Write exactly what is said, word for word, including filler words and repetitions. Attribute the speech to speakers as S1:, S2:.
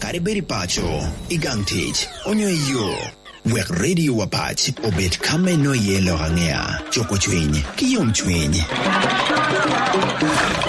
S1: kariberi pacho, igang tich, onyo iyo. Wek radio wapach, obet kame no yelo hangea, choko chwinyi, kiyom chwinyi.